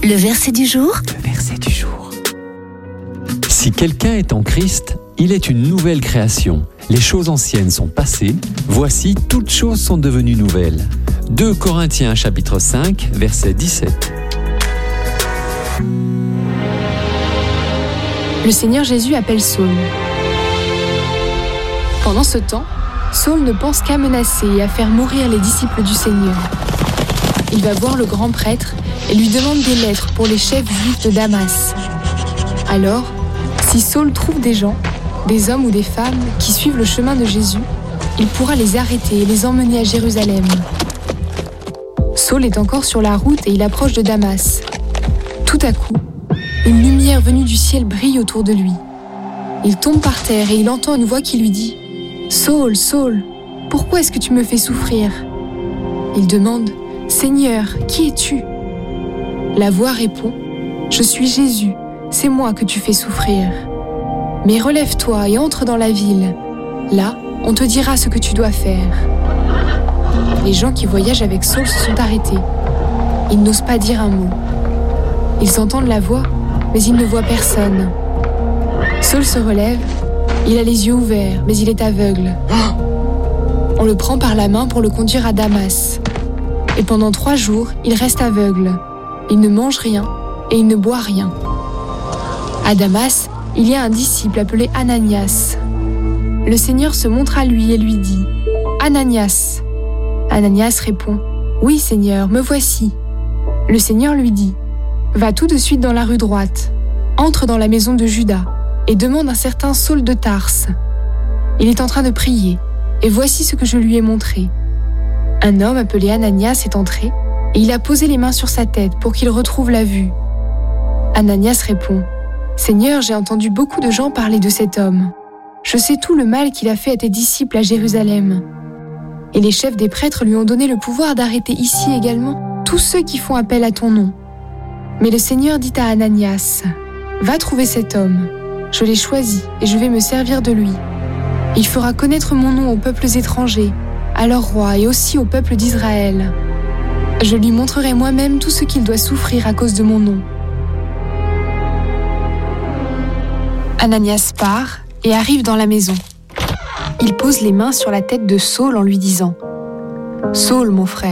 Le verset du jour. Le verset du jour. Si quelqu'un est en Christ, il est une nouvelle création. Les choses anciennes sont passées. Voici, toutes choses sont devenues nouvelles. 2 Corinthiens chapitre 5, verset 17. Le Seigneur Jésus appelle Saul. Pendant ce temps, Saul ne pense qu'à menacer et à faire mourir les disciples du Seigneur. Il va voir le grand prêtre et lui demande des lettres pour les chefs juifs de Damas. Alors, si Saul trouve des gens, des hommes ou des femmes qui suivent le chemin de Jésus, il pourra les arrêter et les emmener à Jérusalem. Saul est encore sur la route et il approche de Damas. Tout à coup, une lumière venue du ciel brille autour de lui. Il tombe par terre et il entend une voix qui lui dit « Saul, Saul, pourquoi est-ce que tu me fais souffrir ?» Il demande « Seigneur, qui es-tu » La voix répond « Je suis Jésus, c'est moi que tu fais souffrir. Mais relève-toi et entre dans la ville. Là, on te dira ce que tu dois faire. » Les gens qui voyagent avec Saul se sont arrêtés. Ils n'osent pas dire un mot. Ils entendent la voix, mais ils ne voient personne. Saul se relève, il a les yeux ouverts, mais il est aveugle. On le prend par la main pour le conduire à Damas. Et pendant 3 jours, il reste aveugle. Il ne mange rien et il ne boit rien. À Damas, il y a un disciple appelé Ananias. Le Seigneur se montre à lui et lui dit « Ananias !» Ananias répond « Oui, Seigneur, me voici. » Le Seigneur lui dit « Va tout de suite dans la rue droite, entre dans la maison de Judas et demande un certain Saul de Tarse. Il est en train de prier, et voici ce que je lui ai montré. » Un homme appelé Ananias est entré, et il a posé les mains sur sa tête pour qu'il retrouve la vue. Ananias répond « Seigneur, j'ai entendu beaucoup de gens parler de cet homme. Je sais tout le mal qu'il a fait à tes disciples à Jérusalem. Et les chefs des prêtres lui ont donné le pouvoir d'arrêter ici également tous ceux qui font appel à ton nom. Mais le Seigneur dit à Ananias, « Va trouver cet homme. Je l'ai choisi et je vais me servir de lui. Il fera connaître mon nom aux peuples étrangers, à leurs rois et aussi au peuple d'Israël. Je lui montrerai moi-même tout ce qu'il doit souffrir à cause de mon nom. » Ananias part et arrive dans la maison. Il pose les mains sur la tête de Saul en lui disant « Saul, mon frère,